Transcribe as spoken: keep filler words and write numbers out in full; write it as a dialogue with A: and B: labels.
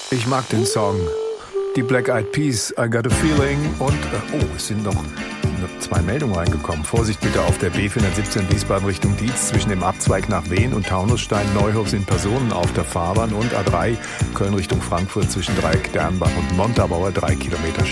A: Ich mag den Song. Die Black Eyed Peas, I Got a Feeling. Und, äh, oh, es sind noch, noch zwei Meldungen reingekommen. Vorsicht bitte auf der B vierhundertsiebzehn Wiesbaden Richtung Dietz. Zwischen dem Abzweig nach Wehen und Taunusstein-Neuhof sind Personen auf der Fahrbahn. Und A drei Köln Richtung Frankfurt zwischen Dreieck, Dernbach und Montabaur drei Kilometer